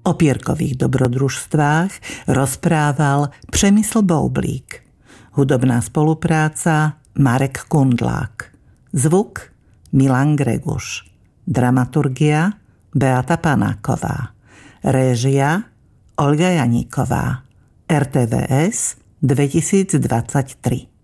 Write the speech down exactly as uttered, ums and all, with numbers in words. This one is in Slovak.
O Pierkových dobrodružstvách rozprával Přemysl Boublík. Hudobná spolupráca Marek Kundlák. Zvuk Milan Greguš. Dramaturgia Beata Panáková. Réžia Olga Janíková. er té vé es dvetisícdvadsaťtri.